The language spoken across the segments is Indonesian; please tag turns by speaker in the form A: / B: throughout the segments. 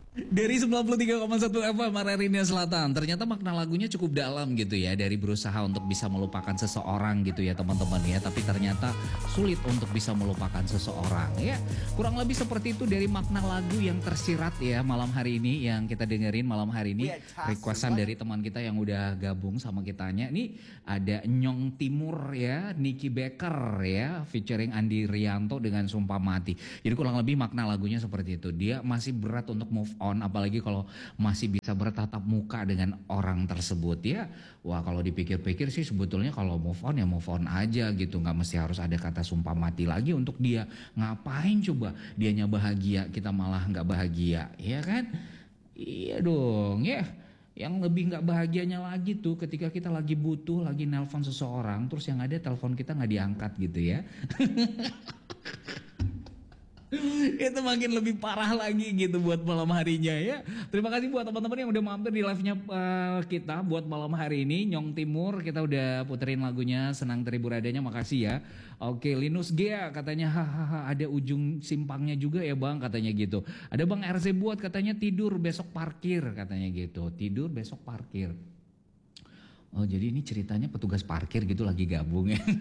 A: Dari 93,1 FM Rinia Selatan. Ternyata makna lagunya cukup dalam gitu ya. Dari berusaha untuk bisa melupakan seseorang gitu ya teman-teman ya. Tapi ternyata sulit untuk bisa melupakan seseorang ya. Kurang lebih seperti itu dari makna lagu yang tersirat ya malam hari ini. Yang kita dengerin malam hari ini. Requestan dari teman kita yang udah gabung sama kitanya. Ini ada Nyong Timur ya. Nicky Becker ya. Featuring Andi Rianto dengan Sumpah Mati. Jadi kurang lebih makna lagunya seperti itu. Dia masih berat untuk move on, apalagi kalau masih bisa bertatap muka dengan orang tersebut ya. Wah, kalau dipikir-pikir sih sebetulnya kalau move on ya move on aja gitu, nggak mesti harus ada kata sumpah mati lagi untuk dia. Ngapain coba dianya bahagia, kita malah nggak bahagia, ya kan? Iya dong ya. Yang lebih nggak bahagianya lagi tuh ketika kita lagi butuh, lagi nelpon seseorang, terus yang ada telepon kita nggak diangkat gitu ya. Itu makin lebih parah lagi gitu buat malam harinya ya. Terima kasih buat teman-teman yang udah mampir di live-nya kita buat malam hari ini. Nyong Timur kita udah puterin lagunya Senang Terhibur Adanya, makasih ya. Oke, Linus Gea katanya hahaha ada ujung simpangnya juga ya Bang katanya gitu. Ada Bang RZ buat katanya tidur besok parkir katanya gitu. Tidur besok parkir. Oh, jadi ini ceritanya petugas parkir gitu lagi gabung ya.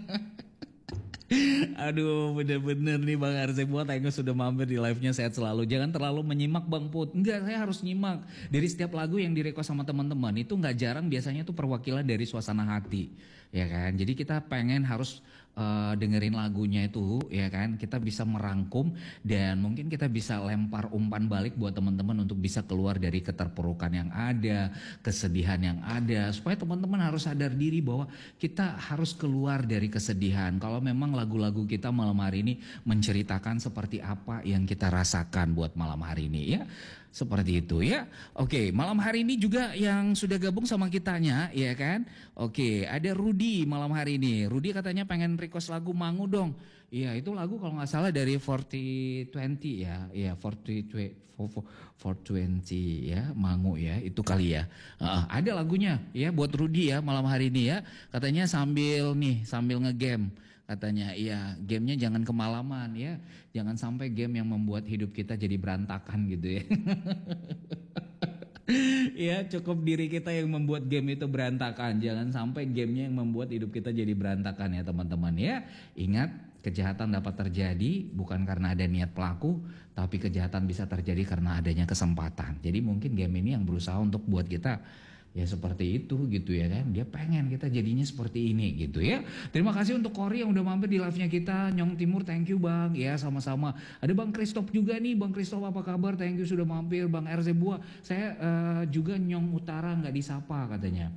A: Aduh, bener-bener nih Bang Arze buat Aing sudah mampir di live-nya, sehat selalu. Jangan terlalu menyimak Bang Put. Enggak, saya harus nyimak. Dari setiap lagu yang direkod sama teman-teman itu nggak jarang biasanya tuh perwakilan dari suasana hati, ya kan. Jadi kita pengen harus dengerin lagunya itu, ya kan. Kita bisa merangkum dan mungkin kita bisa lempar umpan balik buat teman-teman untuk bisa keluar dari keterpurukan yang ada, kesedihan yang ada, supaya teman-teman harus sadar diri bahwa kita harus keluar dari kesedihan. Kalau memang lagu-lagu kita malam hari ini menceritakan seperti apa yang kita rasakan buat malam hari ini ya. Seperti itu ya. Oke, malam hari ini juga yang sudah gabung sama kitanya ya kan. Oke, ada Rudy malam hari ini. Rudy katanya pengen request lagu Mangu dong. Iya, itu lagu kalau nggak salah dari 4020 ya. Iya, 420 ya, Mangu ya. Itu kali ya. Ada lagunya ya buat Rudy ya malam hari ini ya. Katanya sambil ngegame. Katanya iya, gamenya jangan kemalaman ya. Jangan sampai game yang membuat hidup kita jadi berantakan gitu ya. Ya, cukup diri kita yang membuat game itu berantakan. Jangan sampai gamenya yang membuat hidup kita jadi berantakan ya teman-teman ya. Ingat, kejahatan dapat terjadi bukan karena ada niat pelaku, tapi kejahatan bisa terjadi karena adanya kesempatan. Jadi mungkin game ini yang berusaha untuk buat kita ya seperti itu gitu ya kan. Dia pengen kita jadinya seperti ini gitu ya. Terima kasih untuk Kori yang udah mampir di live-nya kita. Nyong Timur, thank you Bang. Ya sama-sama. Ada Bang Christoph juga nih. Bang Christoph apa kabar? Thank you sudah mampir. Bang RZ Bua. Saya juga Nyong Utara nggak disapa katanya.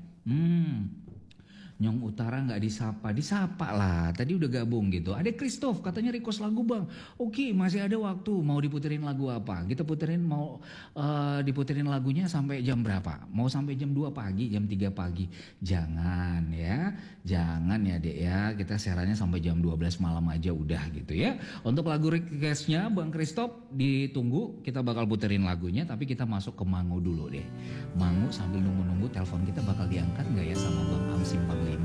A: Nyong Utara nggak disapa lah. Tadi udah gabung gitu. Ada Christoph katanya request lagu Bang. Oke, masih ada waktu. Mau diputerin lagu apa? Kita puterin diputerin lagunya sampai jam berapa? Mau sampai jam 2 pagi, jam 3 pagi? Jangan ya. Jangan ya Dek ya. Kita siarannya sampai jam 12 malam aja udah gitu ya. Untuk lagu requestnya Bang Christoph ditunggu. Kita bakal puterin lagunya. Tapi kita masuk ke Mangu dulu deh. Mangu sambil nunggu-nunggu telepon kita bakal diangkat nggak ya sama Bang Amsim Bang 5.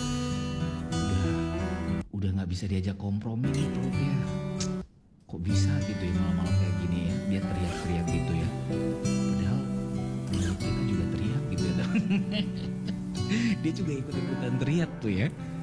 A: Udah nggak bisa diajak kompromi nih perutnya. Kok bisa gitu ya malam-malam kayak gini ya. Dia teriak-teriak gitu ya. Padahal perut kita juga teriak gitu ya. Dia juga ikut-ikutan teriak tuh ya.